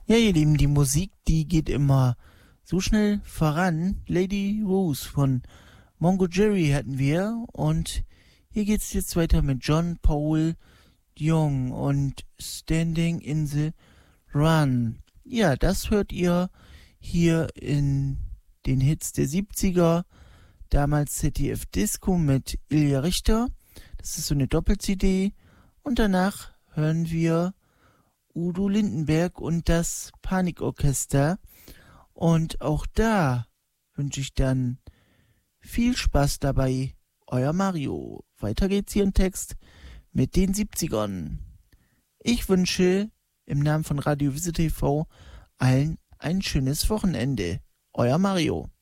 Ja, ihr Lieben, die Musik, die geht immer so schnell voran. Lady Rose von Mongo Jerry hatten wir und hier geht's jetzt weiter mit John Paul Young und Standing in the Run. Ja, das hört ihr hier in den Hits der 70er. Damals ZDF Disco mit Ilja Richter. Das ist so eine Doppel-CD. Und danach hören wir Udo Lindenberg und das Panikorchester. Und auch da wünsche ich dann viel Spaß dabei. Euer Mario. Weiter geht's hier im Text mit den 70ern. Ich wünsche im Namen von Radio Wiese TV allen ein schönes Wochenende. Euer Mario.